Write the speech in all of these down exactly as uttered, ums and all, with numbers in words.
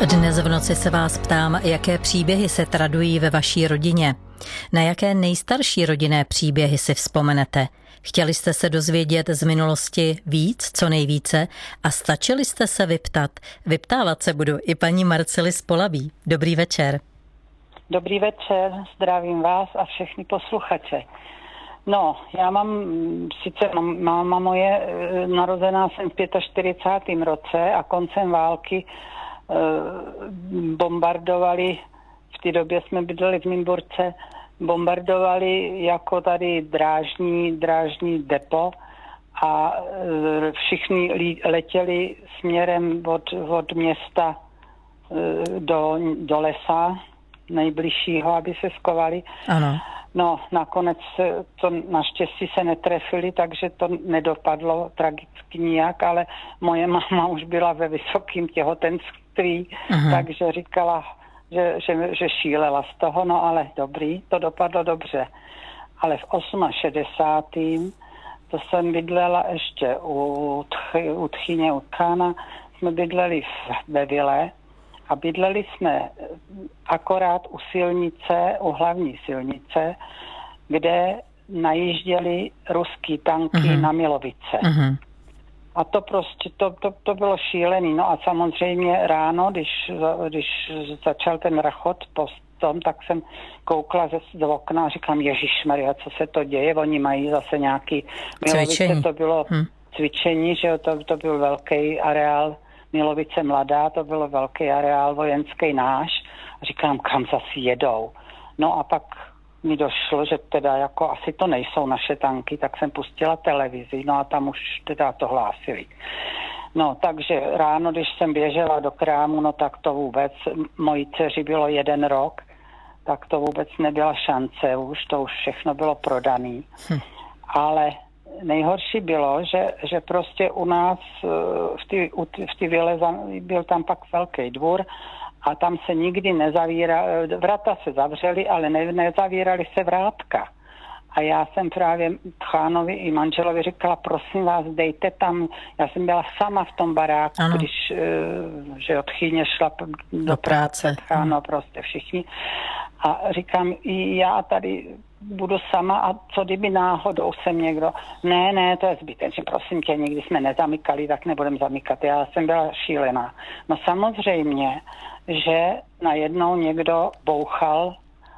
Dnes v noci se vás ptám, jaké příběhy se tradují ve vaší rodině. Na jaké nejstarší rodinné příběhy si vzpomenete? Chtěli jste se dozvědět z minulosti víc, co nejvíce, a stačili jste se vyptat. Vyptávat se budu i paní Marcely z Polabí. Dobrý večer. Dobrý večer, zdravím vás a všechny posluchače. No, já mám, sice máma moje narozená jsem v čtyřicátém pátém roce a koncem války e, bombardovali, v té době jsme bydleli v Nymburce, bombardovali jako tady drážní, drážní depo a e, všichni letěli směrem od, od města e, do, do lesa nejbližšího, aby se skovali. Ano. No, nakonec to naštěstí se netrefili, takže to nedopadlo tragicky nijak, ale moje máma už byla ve vysokém těhotenství, uh-huh. takže říkala, že, že, že šílela z toho, no ale dobrý, to dopadlo dobře. Ale v šedesátém osmém to jsem bydlela ještě u, tchy, u Tchyně, u Tchána, jsme bydleli ve vile a bydleli jsme akorát u silnice, u hlavní silnice, kde najížděli ruský tanky uh-huh. na Milovice. Uh-huh. A to prostě, to, to, to bylo šílený. No a samozřejmě ráno, když, když začal ten rachot po tom, tak jsem koukla ze, z okna a říkám, ježišmarja, co se to děje? Oni mají zase nějaký Milovice, cvičení. To bylo hmm. cvičení, že jo, to, to byl velký areál Milovice Mladá, to bylo velký areál vojenský náš. A říkám, kam zase jedou? No a pak mi došlo, že teda jako asi to nejsou naše tanky, tak jsem pustila televizi, no a tam už teda to hlásili. No, takže ráno, když jsem běžela do krámu, no tak to vůbec, mojí dceři bylo jeden rok, tak to vůbec nebyla šance už, to už všechno bylo prodaný. Hm. Ale nejhorší bylo, že, že prostě u nás v té v té vile byl tam pak velký dvůr a tam se nikdy nezavírá, vrata se zavřely, ale ne, nezavíraly se vrátka. A já jsem právě Tchánovi i manželovi říkala, prosím vás, dejte tam, já jsem byla sama v tom baráku, ano. když že od Tchyně šla do, do práce, Tcháno, prostě všichni. A říkám, já tady budu sama a co kdyby náhodou sem někdo, ne, ne, to je zbytečně, prosím tě, nikdy jsme nezamykali, tak nebudem zamykat. Já jsem byla šílená. No samozřejmě, že najednou někdo bouchal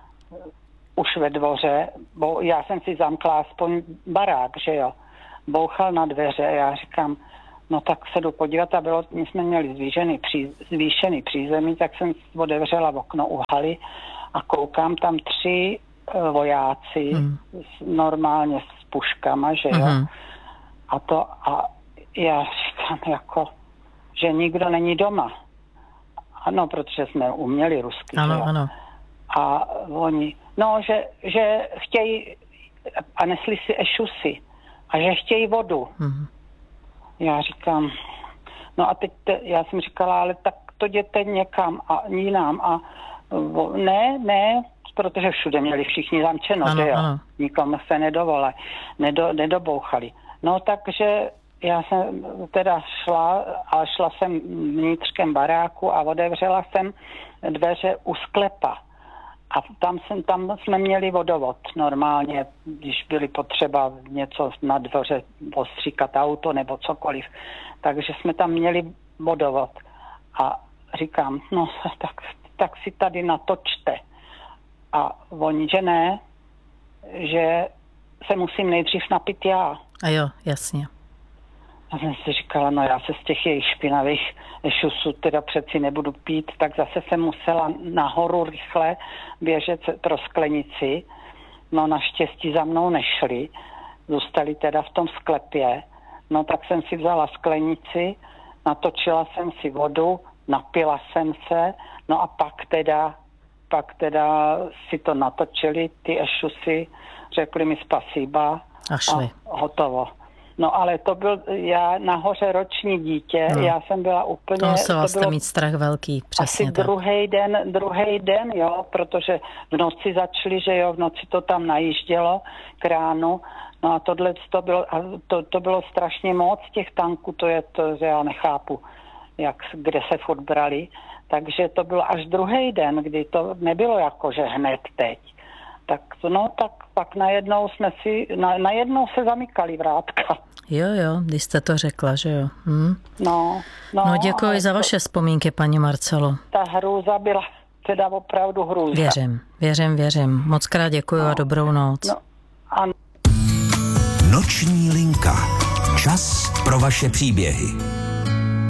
už ve dvoře, bo já jsem si zamkla aspoň barák, že jo, bouchal na dveře, já říkám, no tak se jdu podívat a bylo, my jsme měli zvýšený, pří, zvýšený přízemí, tak jsem otevřela okno u haly a koukám tam tři uh, vojáci hmm. s, normálně s puškama, že jo, hmm. a to a já říkám jako, že nikdo není doma. Ano, protože jsme uměli rusky, ano, že jo. Ano. A oni, no, že, že chtějí, a nesli si ešusy, a že chtějí vodu. Mm-hmm. Já říkám, no a teď, te, já jsem říkala, ale tak to jděte někam a jinam a ne, ne, protože všude měli všichni zamčeno, ano, že jo, ano. Nikomu se nedovole, nedo, nedobouchali. No takže já jsem teda šla, ale šla jsem vnitřkem baráku a otevřela jsem dveře u sklepa. A tam, jsem, tam jsme měli vodovod normálně, když byli potřeba něco na dvoře ostříkat auto nebo cokoliv. Takže jsme tam měli vodovod. A říkám, no tak, tak si tady natočte. A oni, že ne, že se musím nejdřív napít já. A jo, jasně. A jsem si říkala, no já se z těch jejich špinavých šusů teda přeci nebudu pít, tak zase jsem musela nahoru rychle běžet pro sklenici. No naštěstí za mnou nešli, zůstali teda v tom sklepě. No tak jsem si vzala sklenici, natočila jsem si vodu, napila jsem se, no a pak teda, pak teda si to natočili, ty ešusy, řekli mi spasíba a, šli. a hotovo. No ale to byl, já nahoře roční dítě, no. Já jsem byla úplně... To musela jste mít strach velký, přesně asi tak. druhý den, druhý den, jo, protože v noci začali, že jo, v noci to tam najíždělo k ránu, no a tohle to bylo, a to, to bylo strašně moc těch tanků, to je to, že já nechápu. jak, kde se furt brali. Takže to byl až druhý den, kdy to nebylo jako, že hned teď. Tak no, tak pak najednou jsme si, na, najednou se zamykali vrátka. Jo, jo, když jste to řekla, že jo. Hm? No, no, no děkuji za to, vaše vzpomínky, paní Marcelo. Ta hrůza byla teda opravdu hrůza. Věřím, věřím, věřím. Moc krát děkuji no. a dobrou noc. No, ano. Noční linka. Čas pro vaše příběhy.